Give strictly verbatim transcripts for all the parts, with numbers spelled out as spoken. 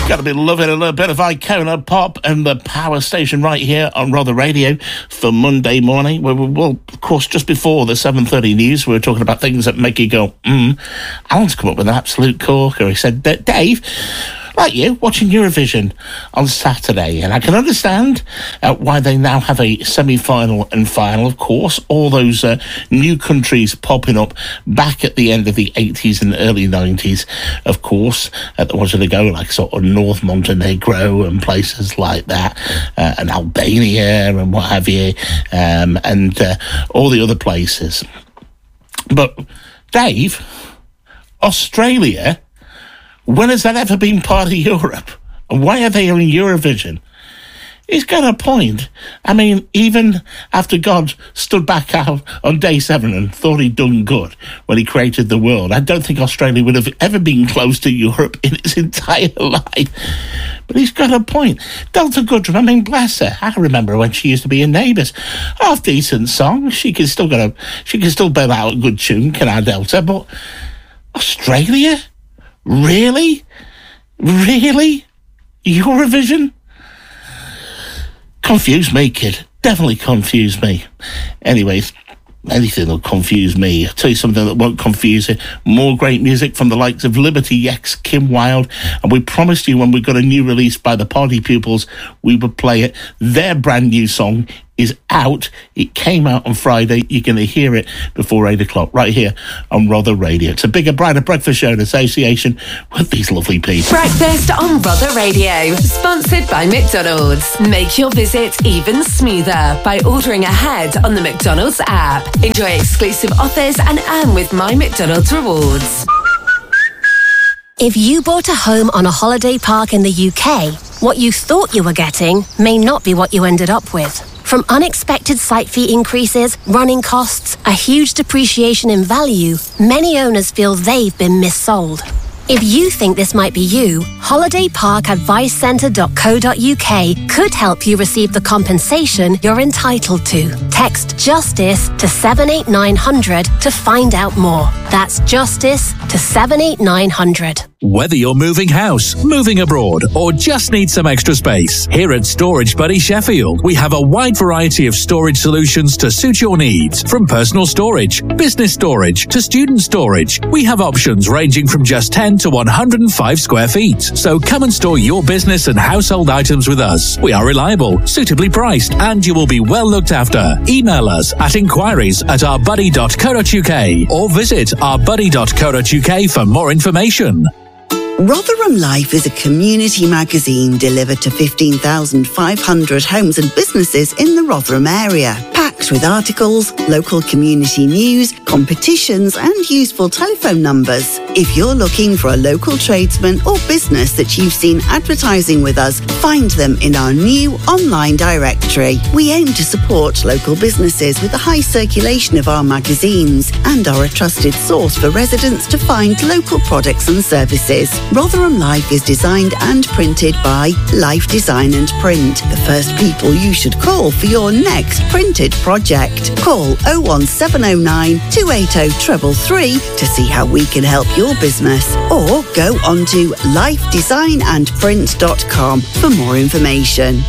Got to be loving a little bit of Icona Pop and the Power Station right here on Rother Radio for Monday morning. Well, well, of course, just before the seven thirty news, we were talking about things that make you go, hmm. Alan's come up with an absolute corker. He said, Dave, like you, watching Eurovision on Saturday, and I can understand uh, why they now have a semi-final and final. Of course, all those uh, new countries popping up back at the end of the eighties and early nineties, of course, uh, that wanted to go, like sort of North Montenegro and places like that, uh, and Albania and what have you, um, and uh, all the other places. But, Dave, Australia... when has that ever been part of Europe? And why are they in Eurovision? He's got a point. I mean, even after God stood back out on day seven and thought he'd done good when he created the world, I don't think Australia would have ever been close to Europe in its entire life. But he's got a point. Delta Goodrem, I mean, bless her. I remember when she used to be in Neighbours. Half decent song. She can still get a, she can still bail out a good tune, can our Delta, but Australia? Really? Really? Eurovision? Confuse me, kid. Definitely confuse me. Anyways, anything will confuse me. I'll tell you something that won't confuse you. More great music from the likes of Liberty X, Kim Wilde, and we promised you when we got a new release by the Party Pupils, we would play it. Their brand new song is out. It came out on Friday. You're going to hear it before eight o'clock right here on Rother Radio. It's a bigger, brighter breakfast show in association with these lovely people. Breakfast on Rother Radio, sponsored by McDonald's. Make your visit even smoother by ordering ahead on the McDonald's app. Enjoy exclusive offers and earn with My McDonald's Rewards. If you bought a home on a holiday park in the U K, what you thought you were getting may not be what you ended up with. From unexpected site fee increases, running costs, a huge depreciation in value, many owners feel they've been missold. If you think this might be you, holiday park advice centre dot co dot uk could help you receive the compensation you're entitled to. Text JUSTICE to seven eight nine hundred to find out more. That's JUSTICE to seven eight nine hundred. Whether you're moving house, moving abroad, or just need some extra space, here at Storage Buddy Sheffield, we have a wide variety of storage solutions to suit your needs. From personal storage, business storage, to student storage, we have options ranging from just ten to one hundred five square feet. So come and store your business and household items with us. We are reliable, suitably priced, and you will be well looked after. Email us at inquiries at our buddy dot co dot uk or visit our buddy dot co dot uk for more information. Rotherham Life is a community magazine delivered to fifteen thousand five hundred homes and businesses in the Rotherham area. Packed with articles, local community news, competitions and useful telephone numbers. If you're looking for a local tradesman or business that you've seen advertising with us, find them in our new online directory. We aim to support local businesses with a high circulation of our magazines and are a trusted source for residents to find local products and services. Rotherham Life is designed and printed by Life Design and Print, the first people you should call for your next printed project. Call oh one seven oh nine, two eight oh three three three to see how we can help your business, or go on to life design and print dot com for more information.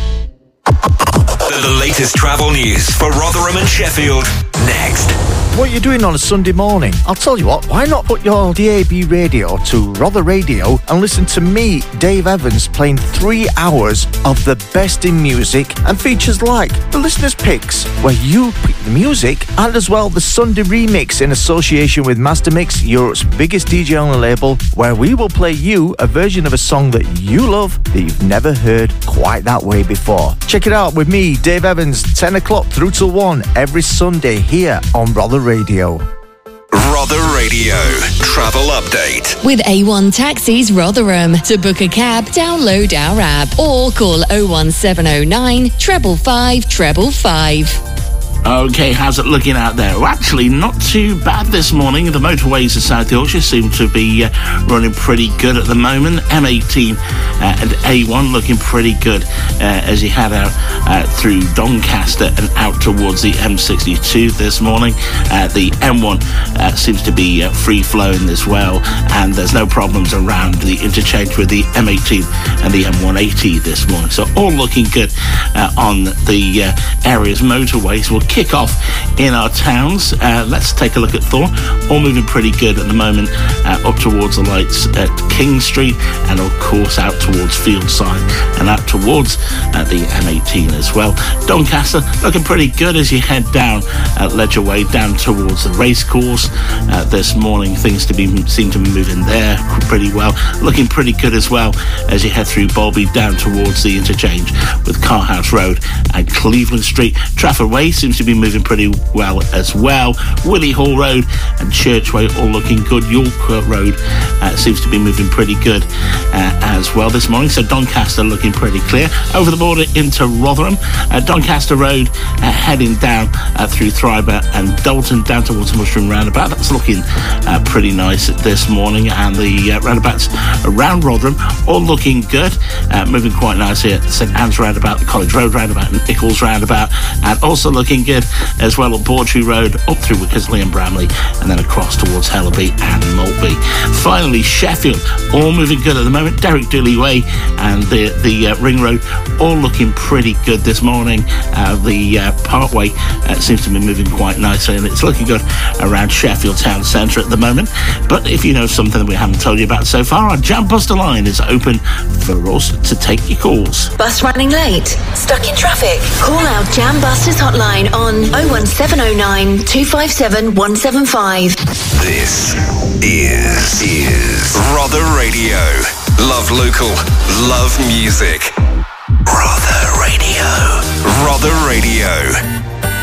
The latest travel news for Rotherham and Sheffield, next. What are you doing on a Sunday morning? I'll tell you what, why not put your D A B radio to Rother Radio and listen to me, Dave Evans, playing three hours of the best in music and features like the Listener's Picks, where you pick the music, and as well the Sunday Remix in association with Master Mix, Europe's biggest D J on the label, where we will play you a version of a song that you love that you've never heard quite that way before. Check it out with me, Dave Evans, ten o'clock through till one every Sunday here on Rother Radio. Rother Radio Travel Update. With A one Taxis Rotherham. To book a cab, download our app or call oh one seven oh nine, five five five five five. Okay, how's it looking out there? Well, actually, not too bad this morning. The motorways of South Yorkshire seem to be uh, running pretty good at the moment. M eighteen uh, and A one looking pretty good uh, as you head out uh, through Doncaster and out towards the M sixty-two this morning. Uh, the M one uh, seems to be uh, free-flowing as well, and there's no problems around the interchange with the M eighteen and the M one eighty this morning. So all looking good uh, on the uh, area's motorways. We'll kick off in our towns. Uh, let's take a look at Thorn. All moving pretty good at the moment, uh, up towards the lights at King Street, and of course out towards Fieldside and out towards uh, the M eighteen as well. Doncaster looking pretty good as you head down uh, Ledger Way down towards the racecourse. Uh, this morning things to be seem to be moving there pretty well. Looking pretty good as well as you head through Bolby down towards the interchange with Carhouse Road and Cleveland Street. Trafford Way seems to be moving pretty well as well. Willie Hall Road and Churchway all looking good. York Road uh, seems to be moving pretty good uh, as well this morning. So Doncaster looking pretty clear. Over the border into Rotherham, uh, Doncaster Road uh, heading down uh, through Thriber and Dalton down towards Mushroom Roundabout. That's looking uh, pretty nice this morning, and the uh, roundabouts around Rotherham all looking good, uh, moving quite nicely at St Anne's Roundabout, the College Road Roundabout and Nichols Roundabout, and also looking good as well at Bawtry Road up through Wickersley and Bramley, and then across towards Hellaby and Maltby. Finally, Sheffield, all moving good at the moment. Derek Dooley Way and the, the uh, Ring Road all looking pretty good this morning. Uh, the uh, Parkway uh, seems to be moving quite nicely, and it's looking good around Sheffield Town Centre at the moment. But if you know something that we haven't told you about so far, our Jam Buster line is open for us to take your calls. Bus running late? Stuck in traffic? Call our Jam Busters hotline on oh one seven oh nine, two five seven, one seven five. This is, is Rother Radio. Love local, love music. Rother Radio. Rother Radio.